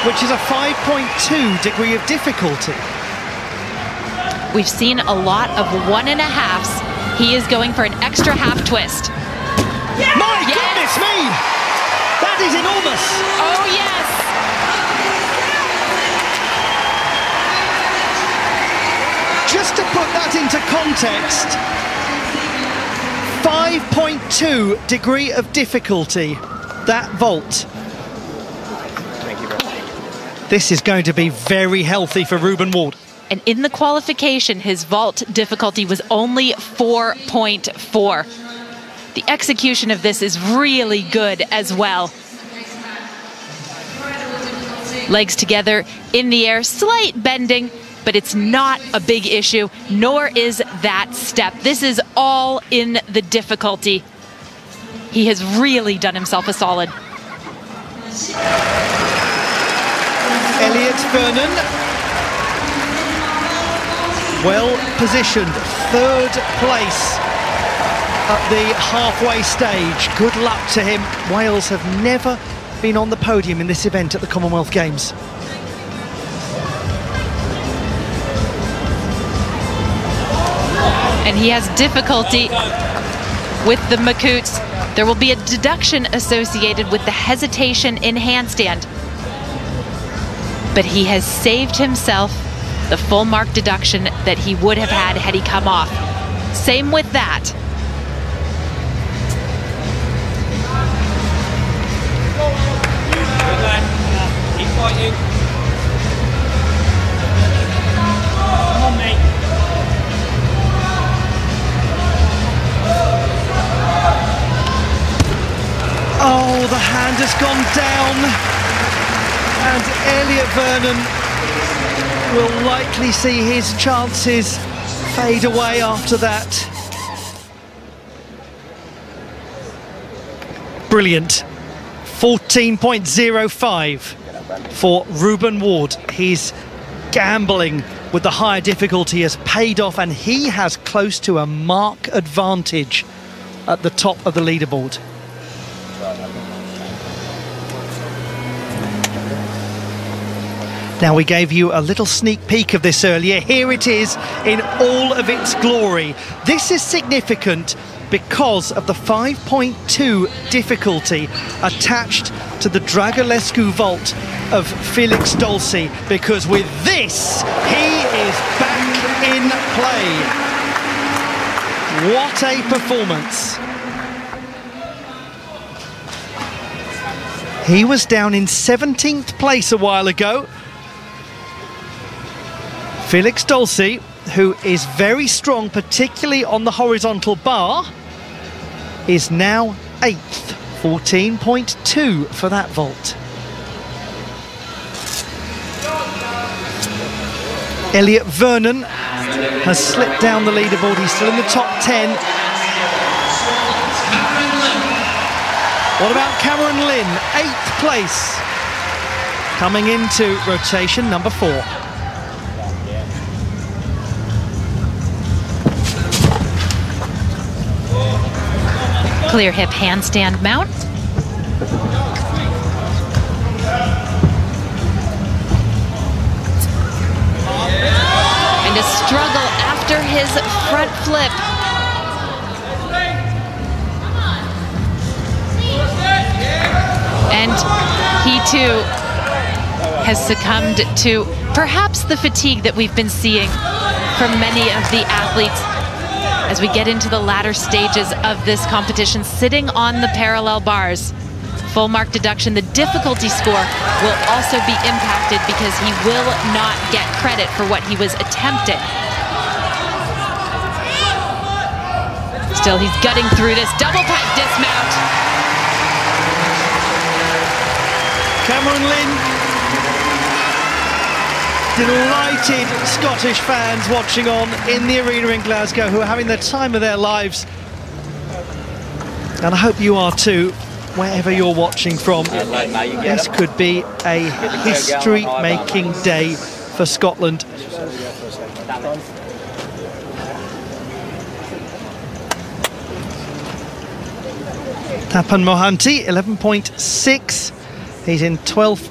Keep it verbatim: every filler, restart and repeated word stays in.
which is a five point two degree of difficulty. We've seen a lot of one and a halves. He is going for an extra half twist. Yeah! My yes! goodness me! That is enormous! Oh, yes! Just to put that into context, five point two degree of difficulty, that vault. This is going to be very healthy for Ruben Ward. And in the qualification, his vault difficulty was only four point four. The execution of this is really good as well. Legs together in the air, slight bending, but it's not a big issue, nor is that step. This is all in the difficulty. He has really done himself a solid. Elliot Vernon, well positioned, third place at the halfway stage. Good luck to him. Wales have never been on the podium in this event at the Commonwealth Games. And he has difficulty with the Makutes. There will be a deduction associated with the hesitation in handstand. But he has saved himself the full mark deduction that he would have had had he come off. Same with that. Keep fighting. Come on, mate. Oh, the hand has gone down. And Elliot Vernon will likely see his chances fade away after that. Brilliant. fourteen point oh five for Ruben Ward. He's gambling with the higher difficulty has paid off, and he has close to a mark advantage at the top of the leaderboard. Now, we gave you a little sneak peek of this earlier. Here it is in all of its glory. This is significant because of the five point two difficulty attached to the Dragulescu vault of Felix Dolci, because with this, he is back in play. What a performance. He was down in seventeenth place a while ago. Felix Dolci, who is very strong, particularly on the horizontal bar, is now eighth, fourteen point two for that vault. Elliot Vernon has slipped down the leaderboard. He's still in the top ten. What about Cameron Lynn? Eighth place, coming into rotation number four. Clear hip handstand mount. And a struggle after his front flip. And he too has succumbed to perhaps the fatigue that we've been seeing from many of the athletes as we get into the latter stages of this competition, sitting on the parallel bars. Full mark deduction. The difficulty score will also be impacted because he will not get credit for what he was attempting. Still, he's gutting through this. Double pipe dismount. Cameron Lynn. Delighted Scottish fans watching on in the arena in Glasgow who are having the time of their lives. And I hope you are too, wherever you're watching from. This could be a history-making day for Scotland. Tapan Mohanty, eleven point six. He's in twelfth